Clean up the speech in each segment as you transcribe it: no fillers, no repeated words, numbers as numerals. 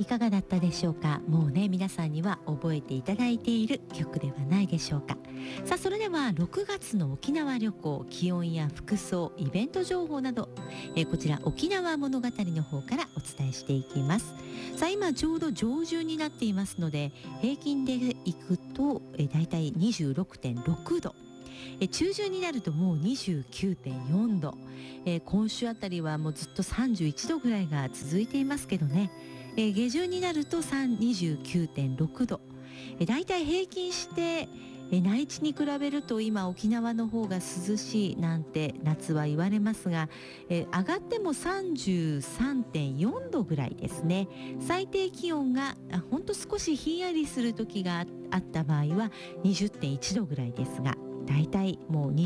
いかがだったでしょうか。もうね、皆さんには覚えていただいている曲ではないでしょうか。さあ、それでは6月の沖縄旅行、気温や服装、イベント情報など、こちら沖縄物語の方からお伝えしていきます。さあ、今ちょうど上旬になっていますので、平均でいくとだいたい 26.6 度、中旬になるともう 29.4 度、今週あたりはもうずっと31度ぐらいが続いていますけどね、下旬になると 29.6 度、だいたい平均して内地に比べると今沖縄の方が涼しいなんて夏は言われますが、上がっても 33.4 度ぐらいですね。最低気温がほんと少しひんやりする時があった場合は 20.1 度ぐらいですが、だいたいもう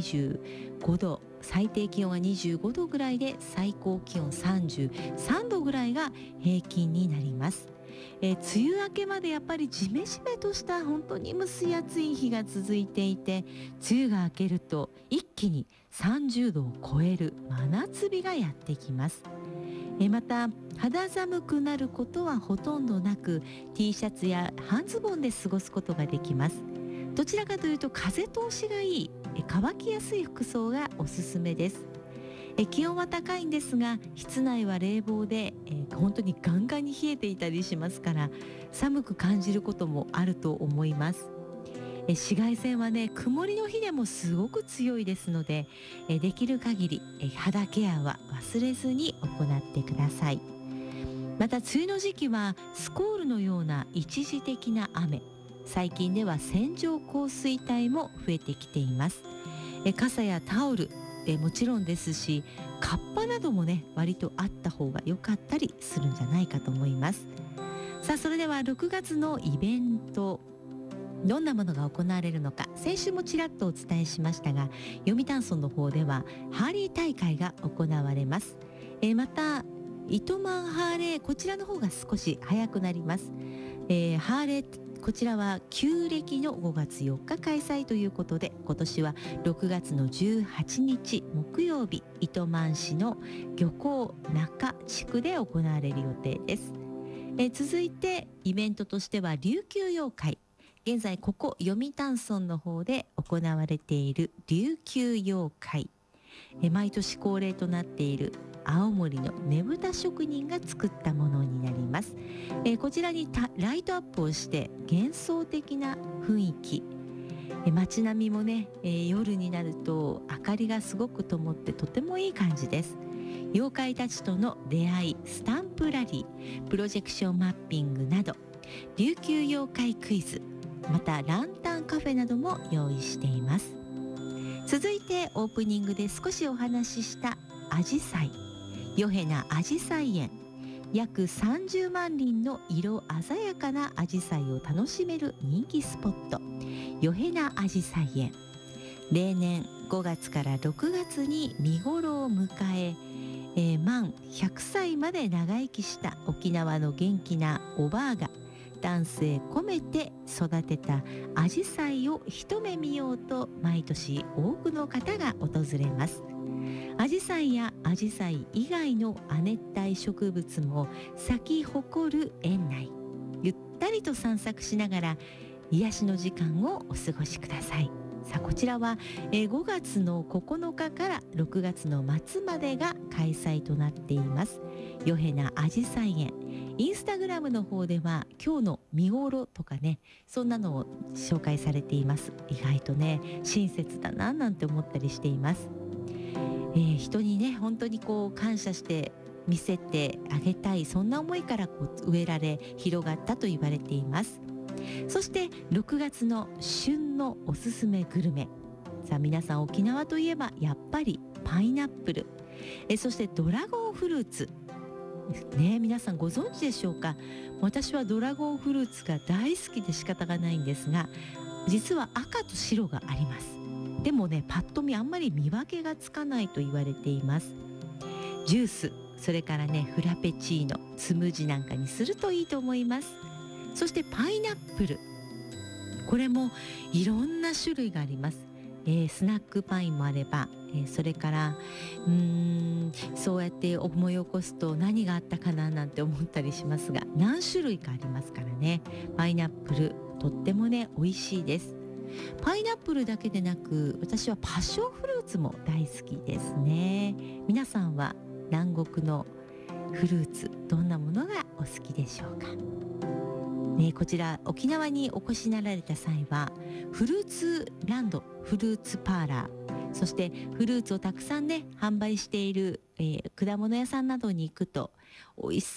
25度、最低気温が25度ぐらいで最高気温33度ぐらいが平均になります。梅雨明けまでやっぱりジメジメとした本当に蒸し暑い日が続いていて、梅雨が明けると一気に30度を超える真夏日がやってきます。また肌寒くなることはほとんどなく、 T シャツや半ズボンで過ごすことができます。どちらかというと風通しがいい、乾きやすい服装がおすすめです。気温は高いんですが、室内は冷房で、本当にガンガンに冷えていたりしますから、寒く感じることもあると思います。紫外線はね、曇りの日でもすごく強いですので、できる限り肌ケアは忘れずに行ってください。また梅雨の時期はスコールのような一時的な雨、最近では線状降水帯も増えてきています。傘やタオルもちろんですし、カッパなどもね、割とあった方が良かったりするんじゃないかと思います。さあ、それでは6月のイベント、どんなものが行われるのか、先週もちらっとお伝えしましたが、読谷村の方ではハーレー大会が行われます。また糸満ハーレー、こちらの方が少し早くなります。ハーレー、こちらは旧暦の5月4日開催ということで、今年は6月の18日木曜日、糸満市の漁港中地区で行われる予定です。続いてイベントとしては琉球妖怪、現在ここ読谷村の方で行われている琉球妖怪、毎年恒例となっている青森のねぶた職人が作ったものになります。こちらにライトアップをして幻想的な雰囲気、街並みもね、夜になると明かりがすごく灯ってとてもいい感じです。妖怪たちとの出会い、スタンプラリー、プロジェクションマッピングなど、琉球妖怪クイズ、またランタンカフェなども用意しています。続いてオープニングで少しお話ししたアジサイ、ヨヘナアジサイ園、約30万輪の色鮮やかなアジサイを楽しめる人気スポット、ヨヘナアジサイ園。例年5月から6月に見頃を迎え、満100歳まで長生きした沖縄の元気なおばあが丹精込めて育てたアジサイを一目見ようと毎年多くの方が訪れます。アジサイやアジサイ以外の亜熱帯植物も咲き誇る園内、ゆったりと散策しながら癒しの時間をお過ごしください。さあ、こちらは5月の9日から6月の末までが開催となっています。ヨヘナアジサイ園、インスタグラムの方では今日の見頃とかね、そんなのを紹介されています。意外とね、親切だななんて思ったりしています。人にね、本当にこう感謝して見せてあげたい、そんな思いから植えられ広がったと言われています。そして6月の旬のおすすめグルメ、さあ皆さん、沖縄といえばやっぱりパイナップル、そしてドラゴンフルーツね、皆さんご存知でしょうか。私はドラゴンフルーツが大好きで仕方がないんですが、実は赤と白があります。でもね、パッと見あんまり見分けがつかないと言われています。ジュース、それからね、フラペチーノ、スムージーなんかにするといいと思います。そしてパイナップル、これもいろんな種類があります。 スナックパインもあれば、それからそうやって思い起こすと何があったかななんて思ったりしますが、何種類かありますからね。パイナップルとってもね美味しいです。パイナップルだけでなく、私はパッションフルーツも大好きですね。皆さんは南国のフルーツ、どんなものがお好きでしょうか。こちら沖縄にお越しになられた際は、フルーツランド、フルーツパーラー、そしてフルーツをたくさんね販売している、果物屋さんなどに行くと美味し